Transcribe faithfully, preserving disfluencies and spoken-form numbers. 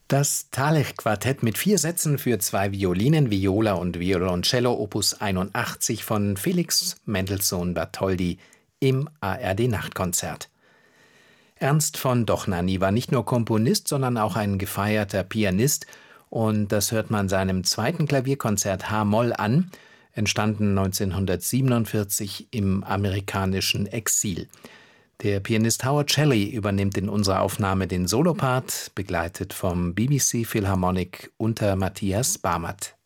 Das Thalech-Quartett mit vier Sätzen für zwei Violinen, Viola und Violoncello Opus einundachtzig von Felix Mendelssohn Bartholdy im A R D-Nachtkonzert. Ernst von Dohnanyi war nicht nur Komponist, sondern auch ein gefeierter Pianist, und das hört man seinem zweiten Klavierkonzert H-Moll an, entstanden neunzehnhundertsiebenundvierzig im amerikanischen Exil. Der Pianist Howard Shelley übernimmt in unserer Aufnahme den Solopart, begleitet vom B B C Philharmonic unter Matthias Barmert.